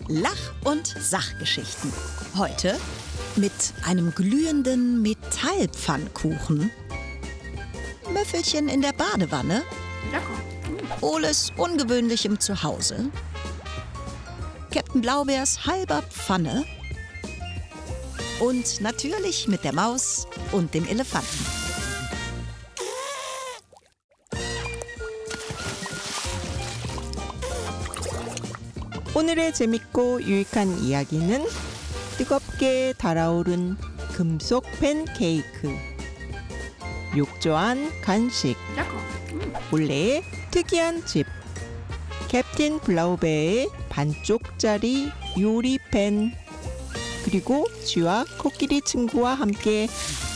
Lach- und Sachgeschichten. Heute mit einem glühenden Metallpfannkuchen, Müffelchen in der Badewanne, Oles ungewöhnlichem Zuhause, Captain Blaubeers halber Pfanne und natürlich mit der Maus und dem Elefanten. 오늘의 재밌고 유익한 이야기는 뜨겁게 달아오른 금속 팬케이크, 욕조안 간식, 올레의 특이한 집, 캡틴 블라우베어의 반쪽짜리 요리팬, 그리고 쥐와 코끼리 친구와 함께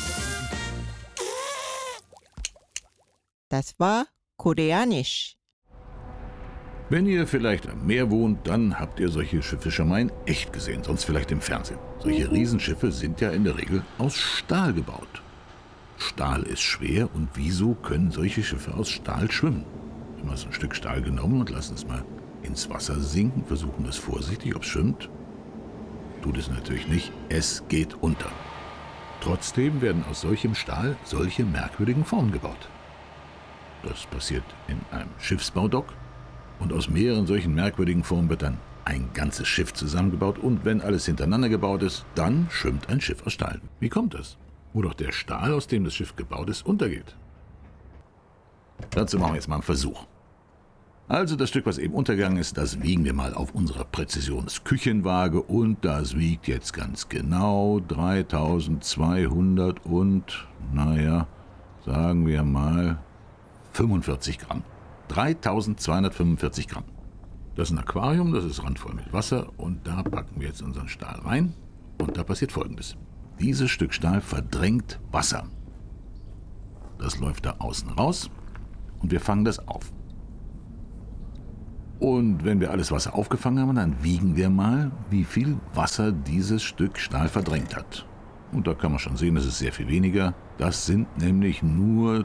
Das war Koreanisch. Wenn ihr vielleicht am Meer wohnt, dann habt ihr solche Schiffe schon mal in echt gesehen, sonst vielleicht im Fernsehen. Solche Riesenschiffe sind ja in der Regel aus Stahl gebaut. Stahl ist schwer und wieso können solche Schiffe aus Stahl schwimmen? Wir haben so ein Stück Stahl genommen und lassen es mal ins Wasser sinken, versuchen es vorsichtig, ob es schwimmt. Tut es natürlich nicht, es geht unter. Trotzdem werden aus solchem Stahl solche merkwürdigen Formen gebaut. Das passiert in einem Schiffsbaudock. Und aus mehreren solchen merkwürdigen Formen wird dann ein ganzes Schiff zusammengebaut. Und wenn alles hintereinander gebaut ist, dann schwimmt ein Schiff aus Stahl. Wie kommt das? Wo doch der Stahl, aus dem das Schiff gebaut ist, untergeht. Dazu machen wir jetzt mal einen Versuch. Also das Stück, was eben untergegangen ist, das wiegen wir mal auf unserer Präzisionsküchenwaage. Und das wiegt jetzt ganz genau 3200 und, sagen wir mal 45 Gramm. 3245 Gramm. Das ist ein Aquarium, das ist randvoll mit Wasser und da packen wir jetzt unseren Stahl rein und da passiert Folgendes. Dieses Stück Stahl verdrängt Wasser. Das läuft da außen raus und wir fangen das auf. Und wenn wir alles Wasser aufgefangen haben, dann wiegen wir mal, wie viel Wasser dieses Stück Stahl verdrängt hat. Und da kann man schon sehen, das ist sehr viel weniger. Das sind nämlich nur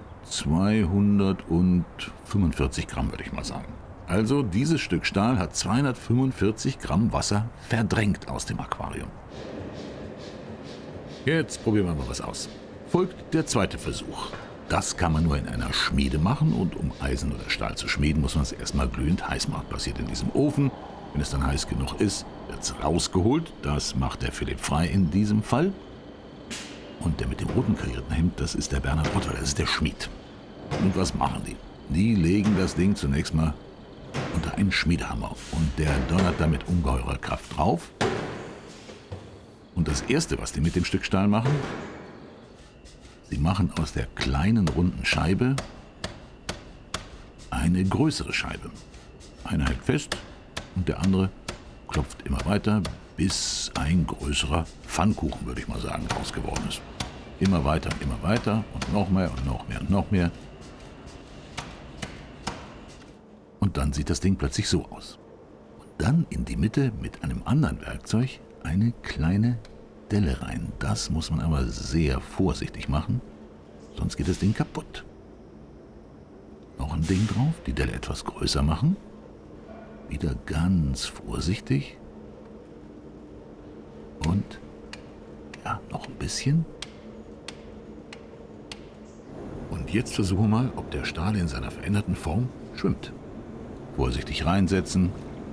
245 Gramm, würde ich mal sagen. Also dieses Stück Stahl hat 245 Gramm Wasser verdrängt aus dem Aquarium. Jetzt probieren wir mal was aus. Folgt der zweite Versuch. Das kann man nur in einer Schmiede machen und um Eisen oder Stahl zu schmieden, muss man es erstmal glühend heiß machen. Passiert in diesem Ofen. Wenn es dann heiß genug ist, wird es rausgeholt. Das macht der Philipp Frey in diesem Fall. Und der mit dem roten karierten Hemd, das ist der Bernhard Rottweiler, das ist der Schmied. Und was machen die? Die legen das Ding zunächst mal unter einen Schmiedehammer und der donnert da mit ungeheurer Kraft drauf. Und das Erste, was die mit dem Stück Stahl machen, sie machen aus der kleinen runden Scheibe eine größere Scheibe. Einer hält fest und der andere klopft immer weiter, bis ein größerer Pfannkuchen, würde ich mal sagen, draus geworden ist. Immer weiter und noch mehr und noch mehr und noch mehr. Und dann sieht das Ding plötzlich so aus. Und dann in die Mitte mit einem anderen Werkzeug eine kleine Delle rein. Das muss man aber sehr vorsichtig machen, sonst geht das Ding kaputt. Noch ein Ding drauf, die Delle etwas größer machen. Wieder ganz vorsichtig. Und ja, noch ein bisschen. Und jetzt versuchen wir mal, ob der Stahl in seiner veränderten Form schwimmt. Vorsichtig reinsetzen.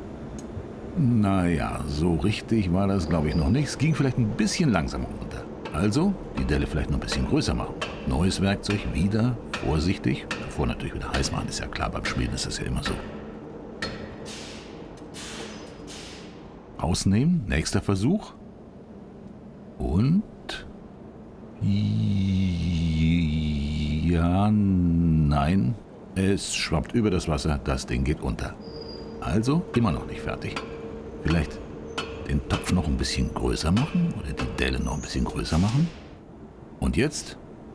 Naja, so richtig war das, glaube ich, noch nicht. Es ging vielleicht ein bisschen langsamer runter. Also die Delle vielleicht noch ein bisschen größer machen. Neues Werkzeug, wieder vorsichtig. Davor natürlich wieder heiß machen, ist ja klar, beim Schmieden ist das ja immer so. Rausnehmen, nächster Versuch. Und ja, nein, es schwappt über das Wasser, das Ding geht unter. Also immer noch nicht fertig. Vielleicht den Topf noch ein bisschen größer machen oder die Delle noch ein bisschen größer machen. Und jetzt?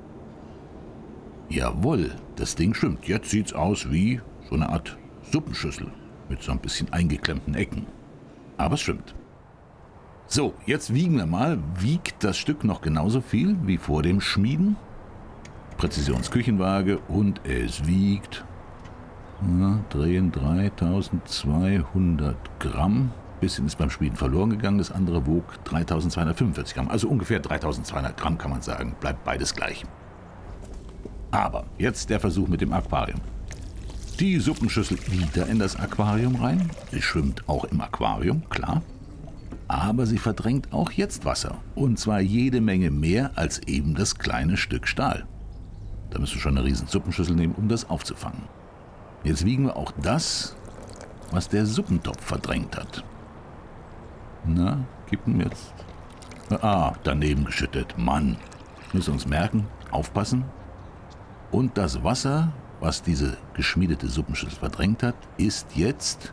Jawohl, das Ding schwimmt. Jetzt sieht's aus wie so eine Art Suppenschüssel mit so ein bisschen eingeklemmten Ecken. Aber es schwimmt. So, jetzt wiegen wir mal. Wiegt das Stück noch genauso viel wie vor dem Schmieden? Präzisionsküchenwaage und es wiegt, drehen 3200 Gramm. Bisschen ist beim Schmieden verloren gegangen, das andere wog 3245 Gramm. Also ungefähr 3200 Gramm kann man sagen, bleibt beides gleich. Aber jetzt der Versuch mit dem Aquarium. Die Suppenschüssel wieder in das Aquarium rein. Sie schwimmt auch im Aquarium, klar. Aber sie verdrängt auch jetzt Wasser. Und zwar jede Menge mehr als eben das kleine Stück Stahl. Da müssen wir schon eine riesen Suppenschüssel nehmen, um das aufzufangen. Jetzt wiegen wir auch das, was der Suppentopf verdrängt hat. Na, kippen jetzt. Daneben geschüttet. Mann. Müssen wir uns merken, aufpassen. Und das Wasser, was diese geschmiedete Suppenschüssel verdrängt hat, ist jetzt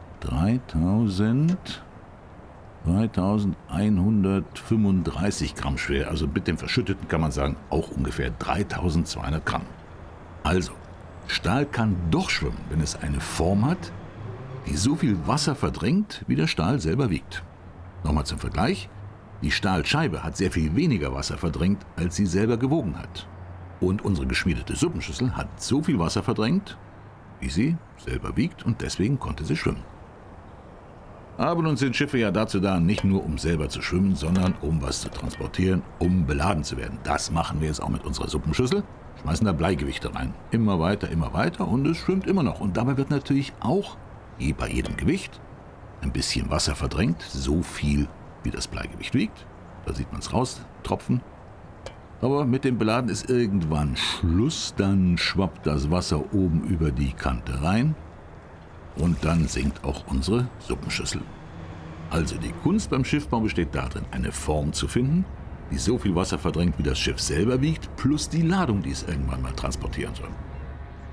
3135 Gramm schwer. Also mit dem Verschütteten kann man sagen, auch ungefähr 3200 Gramm. Also, Stahl kann doch schwimmen, wenn es eine Form hat, die so viel Wasser verdrängt, wie der Stahl selber wiegt. Nochmal zum Vergleich. Die Stahlscheibe hat sehr viel weniger Wasser verdrängt, als sie selber gewogen hat. Und unsere geschmiedete Suppenschüssel hat so viel Wasser verdrängt, wie sie selber wiegt, und deswegen konnte sie schwimmen. Aber nun sind Schiffe ja dazu da, nicht nur um selber zu schwimmen, sondern um was zu transportieren, um beladen zu werden. Das machen wir jetzt auch mit unserer Suppenschüssel. Schmeißen da Bleigewichte rein. Immer weiter und es schwimmt immer noch. Und dabei wird natürlich auch, wie bei jedem Gewicht, ein bisschen Wasser verdrängt, so viel wie das Bleigewicht wiegt. Da sieht man es raus, Tropfen. Aber mit dem Beladen ist irgendwann Schluss, dann schwappt das Wasser oben über die Kante rein und dann sinkt auch unsere Suppenschüssel. Also die Kunst beim Schiffbau besteht darin, eine Form zu finden, die so viel Wasser verdrängt, wie das Schiff selber wiegt, plus die Ladung, die es irgendwann mal transportieren soll.